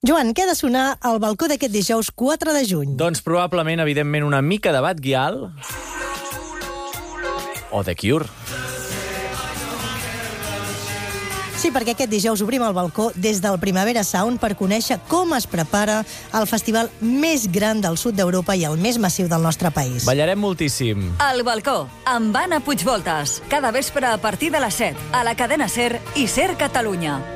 Joan, què ha de sonar al balcó d'aquest dijous 4 de juny? Doncs probablement, evidentment, una mica de Bad Gyal o The Cure. Sí, perquè aquest dijous obrim el balcó des del Primavera Sound per conèixer com es prepara el festival més gran del sud d'Europa i el més massiu del nostre país. Ballarem moltíssim. El balcó, amb Anna Puigvoltes. Cada vespre a partir de les 7, a la cadena SER i SER Catalunya.